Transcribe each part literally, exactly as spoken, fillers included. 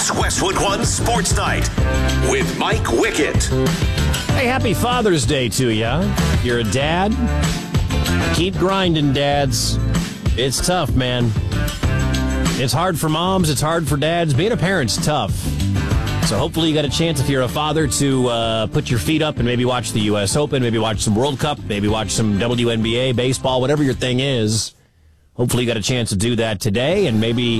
It's Westwood One Sports Night with Mike Wickett. Hey, happy Father's Day to you. You're a dad. Keep grinding, dads. It's tough, man. It's hard for moms. It's hard for dads. Being a parent's tough. So hopefully you got a chance, if you're a father, to uh, put your feet up and maybe watch the U S Open, maybe watch some World Cup, maybe watch some W N B A, baseball, whatever your thing is. Hopefully you got a chance to do that today, and maybe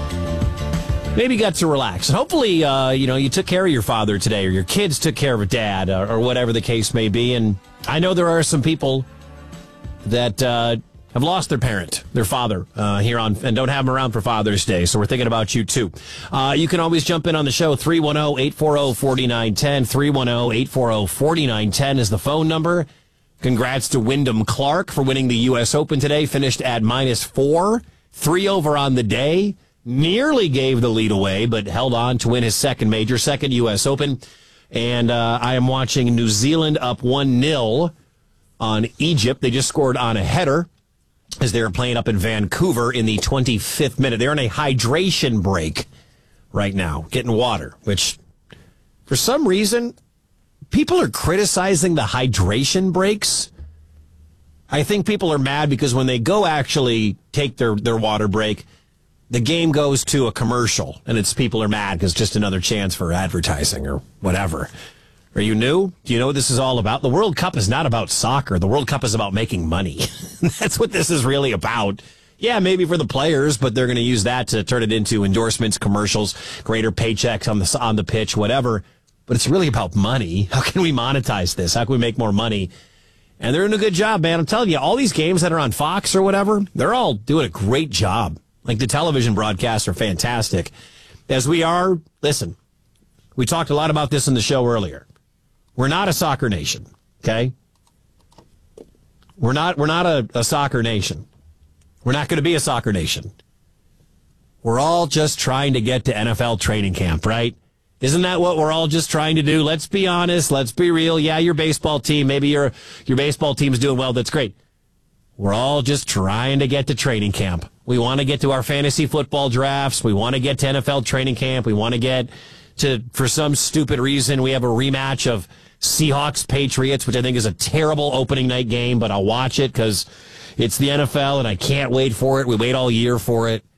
maybe got to relax. And hopefully, uh, you know, you took care of your father today, or your kids took care of a dad, or, or whatever the case may be. And I know there are some people that uh, have lost their parent, their father, uh, here on, and don't have them around for Father's Day. So we're thinking about you, too. Uh, you can always jump in on the show. three one zero, eight four zero, four nine one zero. three one zero, eight four zero, four nine one zero is the phone number. Congrats to Wyndham Clark for winning the U S Open today. Finished at minus four. Three over on the day. Nearly gave the lead away, but held on to win his second major, second U S Open. And uh, I am watching New Zealand up one nil on Egypt. They just scored on a header as they were playing up in Vancouver in the twenty-fifth minute. They're in a hydration break right now, getting water, which for some reason, people are criticizing the hydration breaks. I think people are mad because when they go actually take their, their water break, the game goes to a commercial, and it's people are mad because it's just another chance for advertising or whatever. Are you new? Do you know what this is all about? The World Cup is not about soccer. The World Cup is about making money. That's what this is really about. Yeah, maybe for the players, but they're going to use that to turn it into endorsements, commercials, greater paychecks on the on the pitch, whatever. But it's really about money. How can we monetize this? How can we make more money? And they're doing a good job, man. I'm telling you, all these games that are on Fox or whatever, they're all doing a great job. Like, the television broadcasts are fantastic. As we are, listen, we talked a lot about this in the show earlier. We're not a soccer nation, okay? We're not, we're not a, a soccer nation. We're not going to be a soccer nation. We're all just trying to get to N F L training camp, right? Isn't that what we're all just trying to do? Let's be honest. Let's be real. Yeah, your baseball team, maybe your your baseball team's doing well. That's great. We're all just trying to get to training camp. We want to get to our fantasy football drafts. We want to get to N F L training camp. We want to get to, for some stupid reason, we have a rematch of Seahawks-Patriots, which I think is a terrible opening night game, but I'll watch it because it's the N F L and I can't wait for it. We wait all year for it.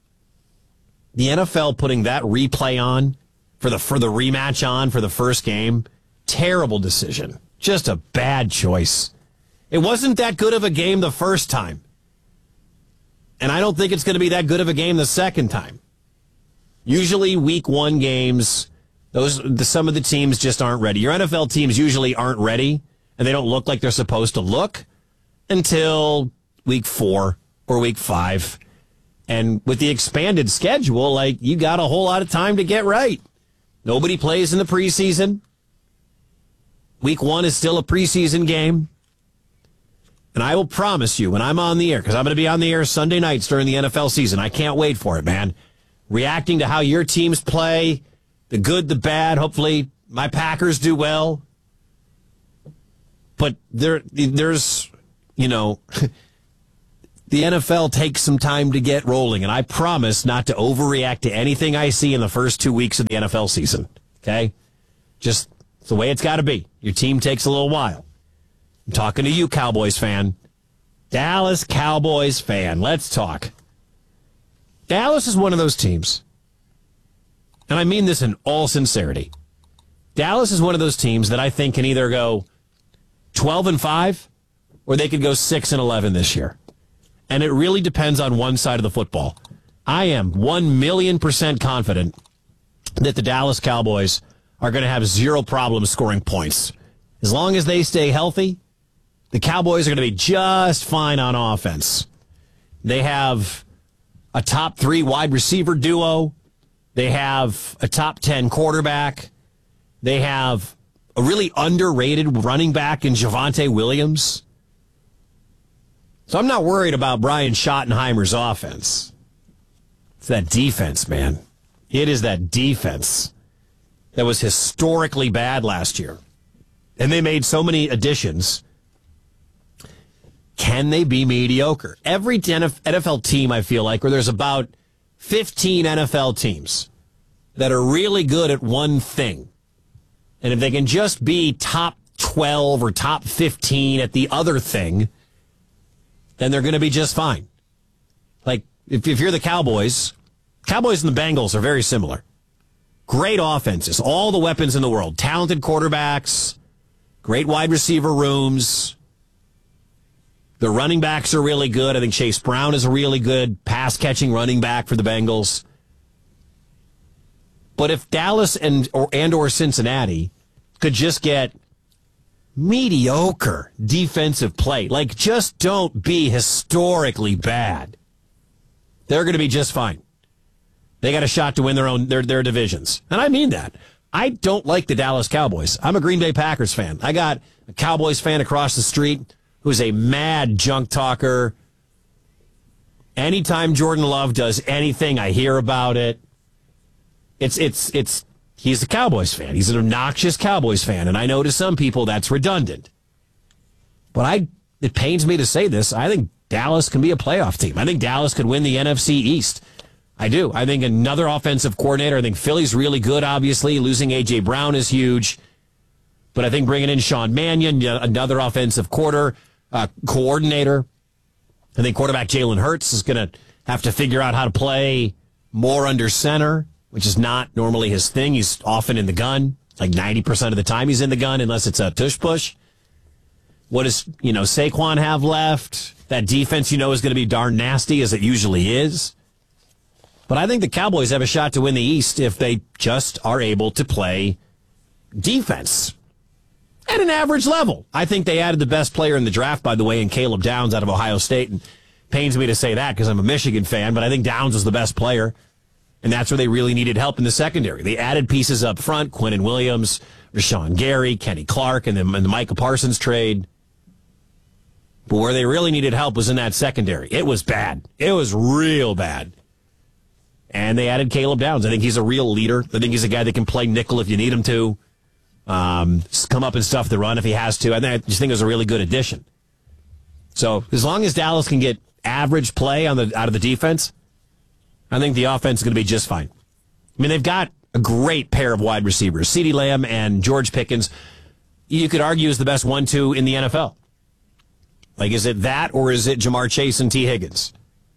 The N F L putting that replay on for the for the rematch on for the first game, terrible decision. Just a bad choice. It wasn't that good of a game the first time. And I don't think it's going to be that good of a game the second time. Usually week one games, those the, some of the teams just aren't ready. Your N F L teams usually aren't ready, and they don't look like they're supposed to look until week four or week five. And with the expanded schedule, like, you got a whole lot of time to get right. Nobody plays in the preseason. Week one is still a preseason game. And I will promise you, when I'm on the air, because I'm going to be on the air Sunday nights during the N F L season, I can't wait for it, man. Reacting to how your teams play, the good, the bad. Hopefully my Packers do well. But there, there's, you know, the N F L takes some time to get rolling, and I promise not to overreact to anything I see in the first two weeks of the N F L season, okay? Just it's the way it's got to be. Your team takes a little while. I'm talking to you, Cowboys fan. Dallas Cowboys fan. Let's talk. Dallas is one of those teams, and I mean this in all sincerity. Dallas is one of those teams that I think can either go twelve and five or they could go six and eleven this year. And it really depends on one side of the football. I am one million percent confident that the Dallas Cowboys are going to have zero problems scoring points. As long as they stay healthy, the Cowboys are going to be just fine on offense. They have a top three wide receiver duo. They have a top ten quarterback. They have a really underrated running back in Javonte Williams. So I'm not worried about Brian Schottenheimer's offense. It's that defense, man. It is that defense that was historically bad last year. And they made so many additions. Can they be mediocre? Every N F L team, I feel like, where there's about fifteen N F L teams, that are really good at one thing. And if they can just be top twelve or top fifteen at the other thing, then they're going to be just fine. Like, if, if you're the Cowboys, Cowboys and the Bengals are very similar. Great offenses, all the weapons in the world, talented quarterbacks, great wide receiver rooms. The running backs are really good. I think Chase Brown is a really good pass-catching running back for the Bengals. But if Dallas and or, and or Cincinnati could just get mediocre defensive play, like just don't be historically bad, they're going to be just fine. They got a shot to win their own their their divisions. And I mean that. I don't like the Dallas Cowboys. I'm a Green Bay Packers fan. I got a Cowboys fan across the street who's a mad junk talker. Anytime Jordan Love does anything, I hear about it. It's it's it's he's a Cowboys fan. He's an obnoxious Cowboys fan, and I know to some people that's redundant. But I it pains me to say this. I think Dallas can be a playoff team. I think Dallas could win the N F C East. I do. I think another offensive coordinator. I think Philly's really good, obviously. Losing A J. Brown is huge. But I think bringing in Sean Mannion, another offensive quarter, uh, coordinator. I think quarterback Jalen Hurts is going to have to figure out how to play more under center, which is not normally his thing. He's often in the gun. Like ninety percent of the time he's in the gun, unless it's a tush push. What does, you know, Saquon have left? That defense, you know, is going to be darn nasty, as it usually is. But I think the Cowboys have a shot to win the East if they just are able to play defense at an average level. I think they added the best player in the draft, by the way, in Caleb Downs out of Ohio State. And pains me to say that because I'm a Michigan fan, but I think Downs was the best player. And that's where they really needed help in the secondary. They added pieces up front, Quinnen Williams, Rashawn Gary, Kenny Clark, and then and the Micah Parsons trade. But where they really needed help was in that secondary. It was bad. It was real bad. And they added Caleb Downs. I think he's a real leader. I think he's a guy that can play nickel if you need him to. Um, come up and stuff the run if he has to. I, think, I just think it was a really good addition. So as long as Dallas can get average play on the out of the defense, I think the offense is going to be just fine. I mean, they've got a great pair of wide receivers. CeeDee Lamb and George Pickens, you could argue is the best one two in the N F L. Like, is it that or is it Jamar Chase and T. Higgins?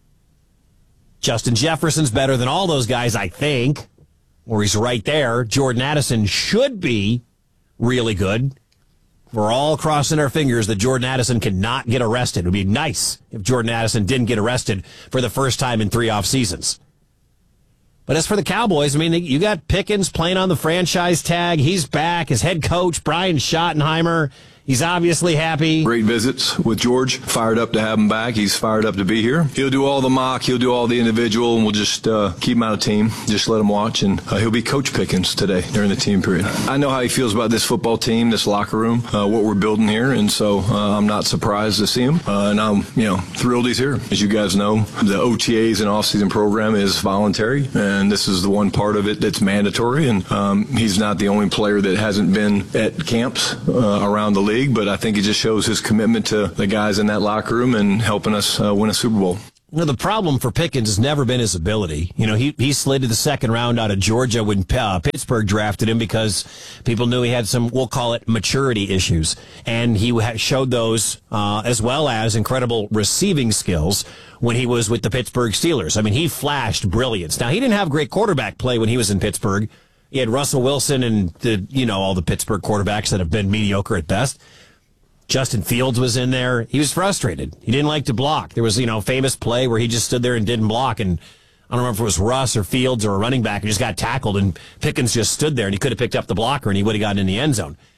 Justin Jefferson's better than all those guys, I think, or he's right there. Jordan Addison should be really good. We're all crossing our fingers that Jordan Addison cannot get arrested. It would be nice if Jordan Addison didn't get arrested for the first time in three off seasons. But as for the Cowboys, I mean, you got Pickens playing on the franchise tag. He's back. His head coach, Brian Schottenheimer, he's obviously happy. Great visits with George. Fired up to have him back. He's fired up to be here. He'll do all the mock. He'll do all the individual, and we'll just uh, keep him out of team. Just let him watch, and uh, he'll be Coach Pickens today during the team period. I know how he feels about this football team, this locker room, uh, what we're building here, and so uh, I'm not surprised to see him. Uh, and I'm, you know, thrilled he's here. As you guys know, the O T As and off-season program is voluntary, and this is the one part of it that's mandatory. And um, he's not the only player that hasn't been at camps uh, around the league. But I think he just shows his commitment to the guys in that locker room and helping us uh, win a Super Bowl. You know, the problem for Pickens has never been his ability. You know, he, he slid to the second round out of Georgia when uh, Pittsburgh drafted him because people knew he had some, we'll call it, maturity issues. And he ha- showed those uh, as well as incredible receiving skills when he was with the Pittsburgh Steelers. I mean, he flashed brilliance. Now, he didn't have great quarterback play when he was in Pittsburgh. He had Russell Wilson and, the, you know, all the Pittsburgh quarterbacks that have been mediocre at best. Justin Fields was in there. He was frustrated. He didn't like to block. There was, you know, a famous play where he just stood there and didn't block. And I don't remember if it was Russ or Fields or a running back who just got tackled. And Pickens just stood there and he could have picked up the blocker and he would have gotten in the end zone.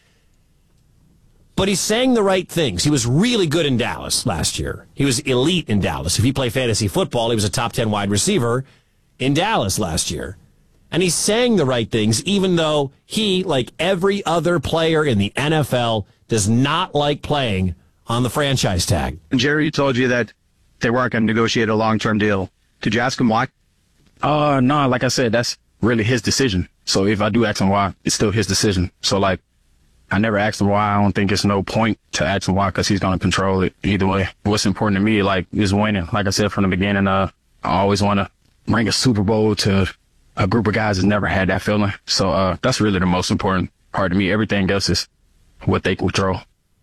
But he's saying the right things. He was really good in Dallas last year. He was elite in Dallas. If you play fantasy football, he was a top ten wide receiver in Dallas last year. And he's saying the right things, even though he, like every other player in the N F L, does not like playing on the franchise tag. Jerry told you that they weren't going to negotiate a long-term deal. Did you ask him why? Uh, no, like I said, that's really his decision. So if I do ask him why, it's still his decision. So, like, I never asked him why. I don't think it's no point to ask him why because he's going to control it either way. What's important to me, like, is winning. Like I said from the beginning, uh, I always want to bring a Super Bowl to a group of guys has never had that feeling. So uh, that's really the most important part to me. Everything else is what they control.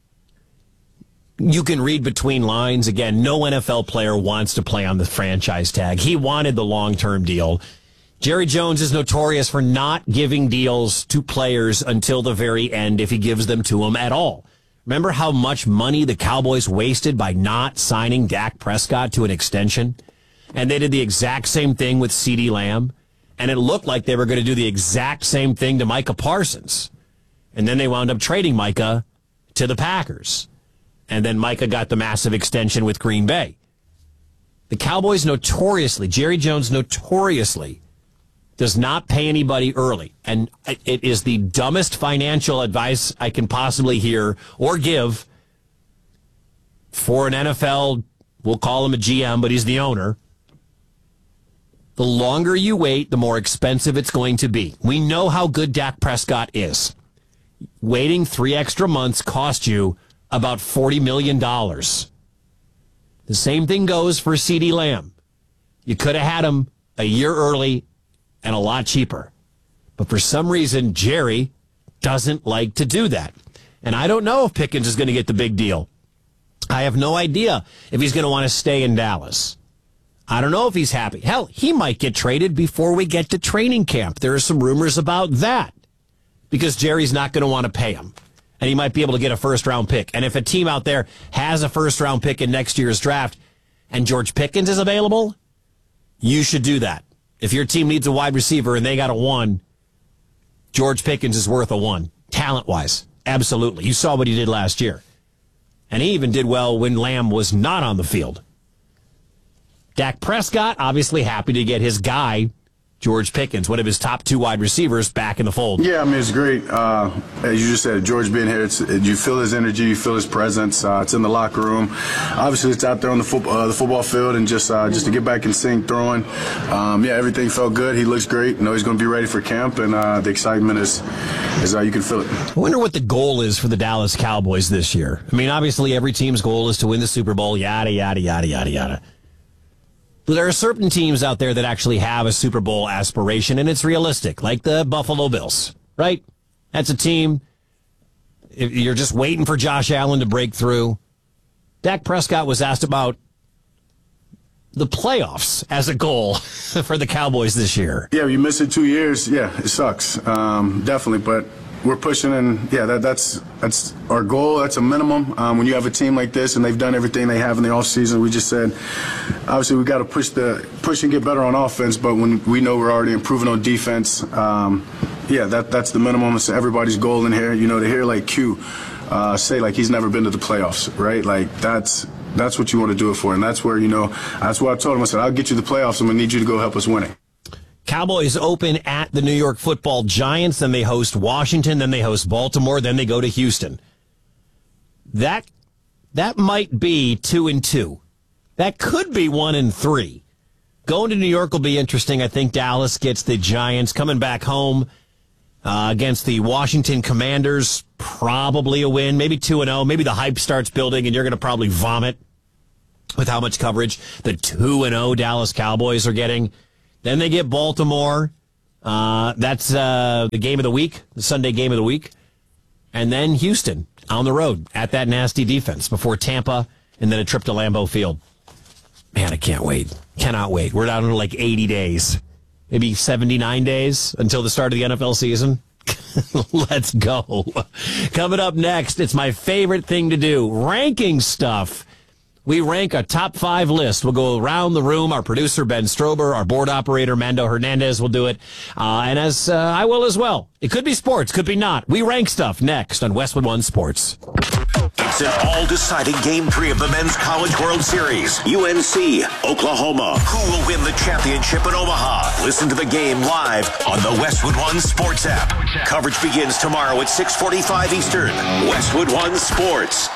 You can read between lines. Again, no N F L player wants to play on the franchise tag. He wanted the long-term deal. Jerry Jones is notorious for not giving deals to players until the very end if he gives them to them at all. Remember how much money the Cowboys wasted by not signing Dak Prescott to an extension? And they did the exact same thing with CeeDee Lamb. And it looked like they were going to do the exact same thing to Micah Parsons. And then they wound up trading Micah to the Packers. And then Micah got the massive extension with Green Bay. The Cowboys notoriously, Jerry Jones notoriously, does not pay anybody early. And it is the dumbest financial advice I can possibly hear or give for an N F L, we'll call him a G M, but he's the owner. The longer you wait, the more expensive it's going to be. We know how good Dak Prescott is. Waiting three extra months cost you about forty million dollars. The same thing goes for CeeDee Lamb. You could have had him a year early and a lot cheaper. But for some reason, Jerry doesn't like to do that. And I don't know if Pickens is going to get the big deal. I have no idea if he's going to want to stay in Dallas. I don't know if he's happy. Hell, he might get traded before we get to training camp. There are some rumors about that because Jerry's not going to want to pay him. And he might be able to get a first-round pick. And if a team out there has a first-round pick in next year's draft and George Pickens is available, you should do that. If your team needs a wide receiver and they got a one, George Pickens is worth a one, talent-wise. Absolutely. You saw what he did last year. And he even did well when Lamb was not on the field. Dak Prescott, obviously happy to get his guy, George Pickens, one of his top two wide receivers, back in the fold. Yeah, I mean, it's great. Uh, as you just said, George being here, it's, you feel his energy, you feel his presence. Uh, it's in the locker room. Obviously, it's out there on the, fo- uh, the football field, and just uh, just to get back in sync, throwing. Um, yeah, everything felt good. He looks great. You know, he's going to be ready for camp, and uh, the excitement is, is uh, you can feel it. I wonder what the goal is for the Dallas Cowboys this year. I mean, obviously, every team's goal is to win the Super Bowl, yada, yada, yada, yada, yada. But there are certain teams out there that actually have a Super Bowl aspiration, and it's realistic, like the Buffalo Bills, right? That's a team. If you're just waiting for Josh Allen to break through. Dak Prescott was asked about the playoffs as a goal for the Cowboys this year. Yeah, you miss it two years. Yeah, it sucks, um, definitely, but we're pushing, and yeah, that, that's that's our goal. That's a minimum. Um, when you have a team like this and they've done everything they have in the offseason, we just said, obviously we got to push the push and get better on offense. But when we know we're already improving on defense, um, yeah, that that's the minimum. It's everybody's goal in here. You know, to hear like Q uh, say like he's never been to the playoffs, right? Like that's that's what you want to do it for, and that's where you know that's what I told him. I said, I'll get you the playoffs. I'm gonna need you to go help us win it. Cowboys open at the New York Football Giants, then they host Washington, then they host Baltimore, then they go to Houston. That that might be two and two. That could be one and three. Going to New York will be interesting. I think Dallas gets the Giants coming back home uh, against the Washington Commanders. Probably a win, maybe two and zero. Maybe the hype starts building, and you're going to probably vomit with how much coverage the two and zero Dallas Cowboys are getting. Then they get Baltimore. Uh, that's uh, the game of the week, the Sunday game of the week. And then Houston on the road at that nasty defense before Tampa and then a trip to Lambeau Field. Man, I can't wait. Cannot wait. We're down to like eighty days, maybe seventy-nine days until the start of the N F L season. Let's go. Coming up next, it's my favorite thing to do, ranking stuff. We rank a top five list. We'll go around the room. Our producer, Ben Strober, our board operator, Mando Hernandez, will do it. Uh, and as uh, I will as well. It could be sports, could be not. We rank stuff next on Westwood One Sports. It's an all-deciding Game three of the Men's College World Series. U N C, Oklahoma. Who will win the championship in Omaha? Listen to the game live on the Westwood One Sports app. Coverage begins tomorrow at six forty-five Eastern. Westwood One Sports.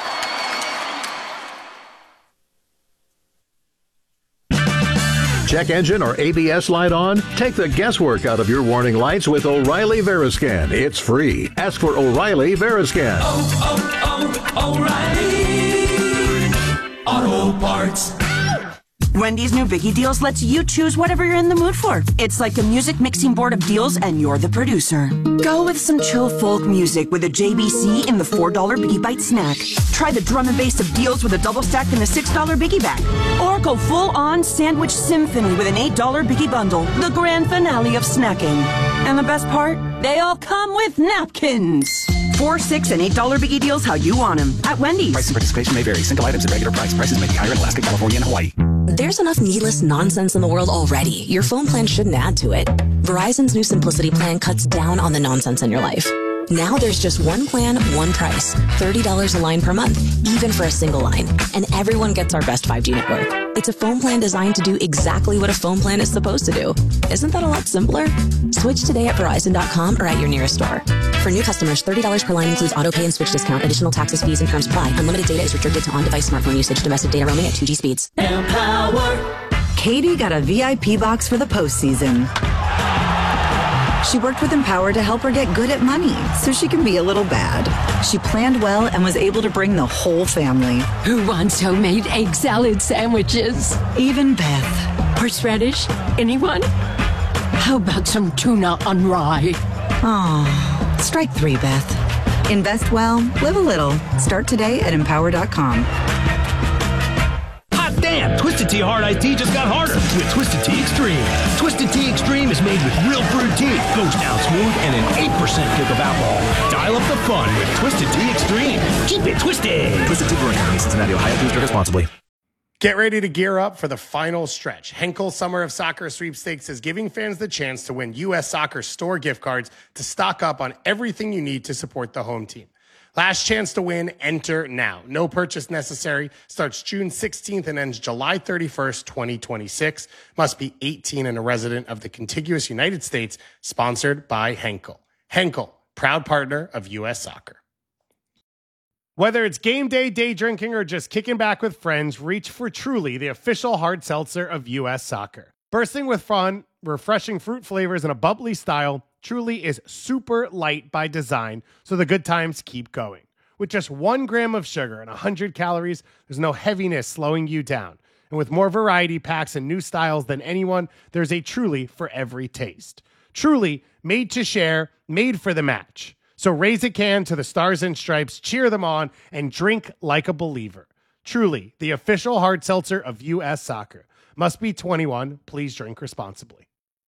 Check engine or A B S light on? Take the guesswork out of your warning lights with O'Reilly Veriscan. It's free. Ask for O'Reilly Veriscan. Oh, oh, oh, O'Reilly Auto Parts. Wendy's new Biggie Deals lets you choose whatever you're in the mood for. It's like a music mixing board of deals, and you're the producer. Go with some chill folk music with a J B C in the four dollar Biggie Bite snack. Try the drum and bass of deals with a double stack in the six dollar Biggie Bag. Or go full-on sandwich symphony with an eight dollar Biggie Bundle, the grand finale of snacking. And the best part? They all come with napkins. Four, six, and eight dollar Biggie Deals how you want them at Wendy's. Price and participation may vary. Single items at regular price. Prices may be higher in Alaska, California, and Hawaii. There's enough needless nonsense in the world already. Your phone plan shouldn't add to it. Verizon's new Simplicity plan cuts down on the nonsense in your life. Now there's just one plan, one price. thirty dollars a line per month, even for a single line. And everyone gets our best five G network. It's a phone plan designed to do exactly what a phone plan is supposed to do. Isn't that a lot simpler? Switch today at Verizon dot com or at your nearest store. For new customers, thirty dollars per line includes auto pay and switch discount. Additional taxes, fees, and terms apply. Unlimited data is restricted to on-device smartphone usage. Domestic data roaming at two G speeds. Empower. Katie got a V I P box for the postseason. She worked with Empower to help her get good at money so she can be a little bad. She planned well and was able to bring the whole family. Who wants homemade egg salad sandwiches? Even Beth. Horseradish? Anyone? How about some tuna on rye? Oh, strike three, Beth. Invest well, live a little. Start today at empower dot com. Hot damn! Twisted Tea Hard Iced Tea just got harder with Twisted Tea Extreme. Twisted Tea Extreme is made with real brewed tea, goes down smooth, and an eight percent kick of alcohol. Dial up the fun with Twisted Tea Extreme. Keep it twisted! Twisted Tea Brewing Company, Cincinnati, Ohio. Please drink responsibly. Get ready to gear up for the final stretch. Henkel Summer of Soccer Sweepstakes is giving fans the chance to win U S Soccer store gift cards to stock up on everything you need to support the home team. Last chance to win, enter now. No purchase necessary. Starts June sixteenth and ends July thirty-first, twenty twenty-six. Must be eighteen and a resident of the contiguous United States. Sponsored by Henkel. Henkel, proud partner of U S Soccer. Whether it's game day, day drinking, or just kicking back with friends, reach for Truly, the official hard seltzer of U S Soccer. Bursting with fun, refreshing fruit flavors, and a bubbly style, Truly is super light by design, so the good times keep going. With just one gram of sugar and one hundred calories, there's no heaviness slowing you down. And with more variety packs and new styles than anyone, there's a Truly for every taste. Truly, made to share, made for the match. So raise a can to the Stars and Stripes, cheer them on, and drink like a believer. Truly, the official hard seltzer of U S Soccer. Must be twenty-one. Please drink responsibly.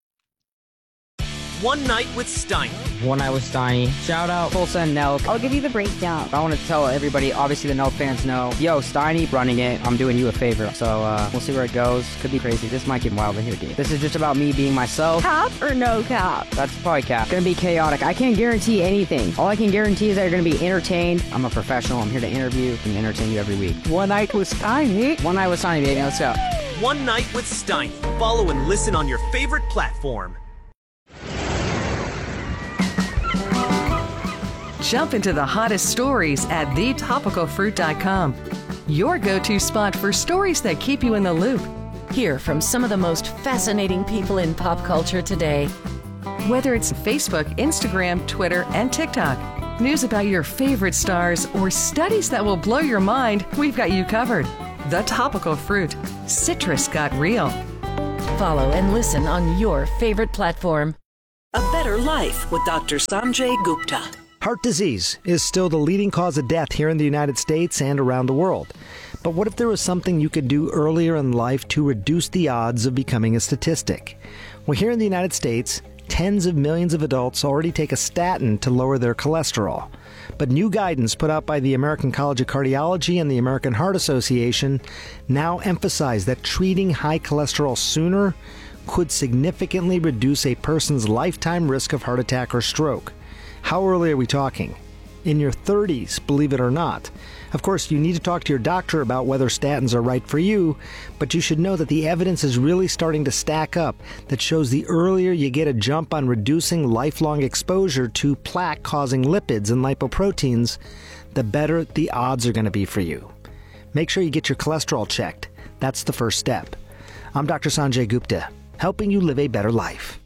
One Night with Steiny. One Night with Steiny. Shout out Tulsa and Nelk. I'll give you the breakdown. I want to tell everybody, obviously the Nelk fans know, yo, Steiny running it, I'm doing you a favor. So uh, we'll see where it goes. Could be crazy. This might get wild in here, dude. This is just about me being myself. Cap or no cap? That's probably cap. Gonna be chaotic. I can't guarantee anything. All I can guarantee is that you're gonna be entertained. I'm a professional. I'm here to interview and entertain you every week. One Night with Steiny. One Night with Steiny, baby. Let's go. One Night with Steiny. Follow and listen on your favorite platform. Jump into the hottest stories at the topical fruit dot com. Your go-to spot for stories that keep you in the loop. Hear from some of the most fascinating people in pop culture today. Whether it's Facebook, Instagram, Twitter, and TikTok, news about your favorite stars, or studies that will blow your mind, we've got you covered. The Topical Fruit. Citrus got real. Follow and listen on your favorite platform. A Better Life with Doctor Sanjay Gupta. Heart disease is still the leading cause of death here in the United States and around the world. But what if there was something you could do earlier in life to reduce the odds of becoming a statistic? Well, here in the United States, tens of millions of adults already take a statin to lower their cholesterol. But new guidance put out by the American College of Cardiology and the American Heart Association now emphasize that treating high cholesterol sooner could significantly reduce a person's lifetime risk of heart attack or stroke. How early are we talking? In your thirties, believe it or not. Of course, you need to talk to your doctor about whether statins are right for you, but you should know that the evidence is really starting to stack up that shows the earlier you get a jump on reducing lifelong exposure to plaque-causing lipids and lipoproteins, the better the odds are going to be for you. Make sure you get your cholesterol checked. That's the first step. I'm Doctor Sanjay Gupta, helping you live a better life.